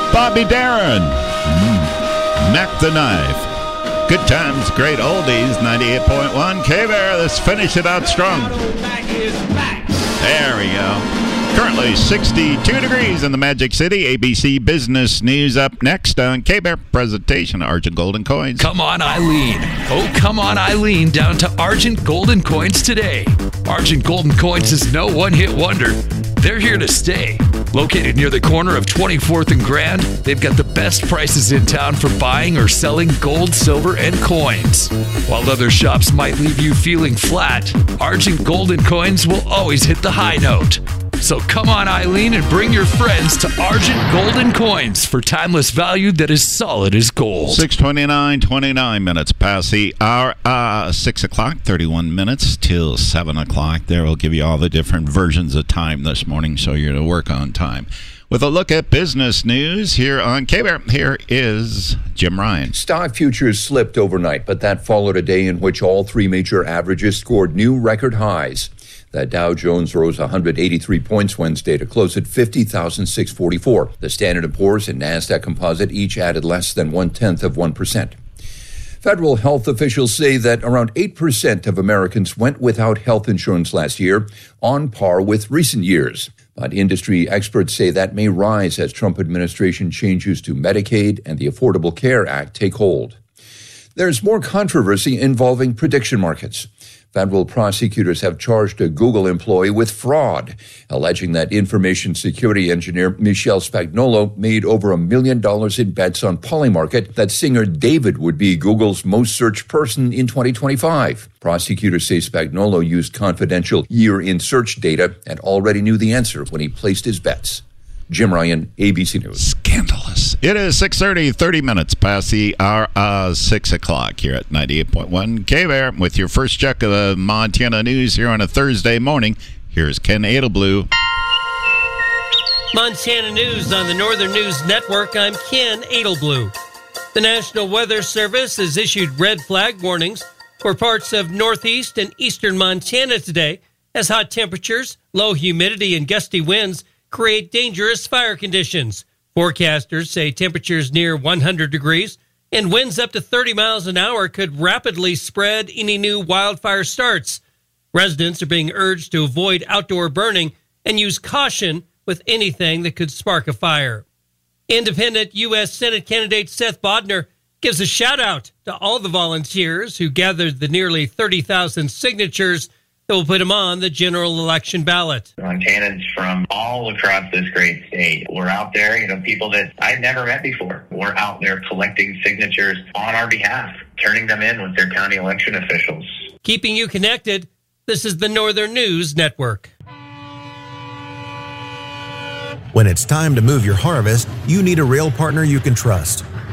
Bobby Darin. Mac the Knife. Good times, great oldies, 98.1 K-Bear. Let's finish it out strong. There we go. Currently 62 degrees in the Magic City. ABC Business News up next on K-Bear. Presentation of Argent Golden Coins. Come on, Eileen. Oh, come on, Eileen. Down to Argent Golden Coins today. Argent Golden Coins is no one-hit wonder. They're here to stay. Located near the corner of 24th and Grand, they've got the best prices in town for buying or selling gold, silver, and coins. While other shops might leave you feeling flat, Argent Golden Coins will always hit the high note. So come on, Eileen, and bring your friends to Argent Golden Coins for timeless value that is solid as gold. 6:29 minutes past the hour. 6 o'clock, 31 minutes till 7 o'clock. There we'll give you all the different versions of time this morning, so you're to work on time. With a look at business news here on K-Bear, here is Jim Ryan. Stock futures slipped overnight, but that followed a day in which all three major averages scored new record highs. The Dow Jones rose 183 points Wednesday to close at 50,644. The Standard & Poor's and NASDAQ Composite each added less than 0.1%. Federal health officials say that around 8% of Americans went without health insurance last year, on par with recent years. But industry experts say that may rise as Trump administration changes to Medicaid and the Affordable Care Act take hold. There's more controversy involving prediction markets. Federal prosecutors have charged a Google employee with fraud, alleging that information security engineer Michelle Spagnolo made over $1 million in bets on Polymarket that singer David would be Google's most searched person in 2025. Prosecutors say Spagnolo used confidential year-in-search data and already knew the answer when he placed his bets. Jim Ryan, ABC News. Scandalous. It is 6:30, 30 minutes past the hour, 6 o'clock here at 98.1 K-Bear with your first check of the Montana news here on a Thursday morning. Here's Ken Edelblue. Montana News on the Northern News Network. I'm Ken Edelblue. The National Weather Service has issued red flag warnings for parts of northeast and eastern Montana today as hot temperatures, low humidity, and gusty winds create dangerous fire conditions. Forecasters say temperatures near 100 degrees and winds up to 30 miles an hour could rapidly spread any new wildfire starts. Residents are being urged to avoid outdoor burning and use caution with anything that could spark a fire. Independent U.S. Senate candidate Seth Bodnar gives a shout out to all the volunteers who gathered the nearly 30,000 signatures that will put him on the general election ballot. Montanans from all across this great state. We're out there, people that I've never met before. We're out there collecting signatures on our behalf, turning them in with their county election officials. Keeping you connected, this is the Northern News Network. When it's time to move your harvest, you need a rail partner you can trust.